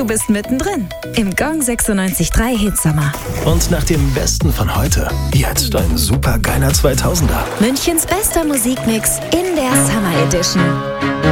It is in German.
Du bist mittendrin im Gong 96.3 Hitsommer. Und nach dem Besten von heute, jetzt ein supergeiler 2000er. Münchens bester Musikmix in der Summer Edition.